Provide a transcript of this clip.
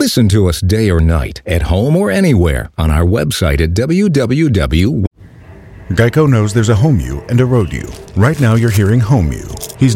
Listen to us day or night, at home or anywhere, on our website at www. Geico knows there's a home you and a road you. Right now you're hearing home you. He's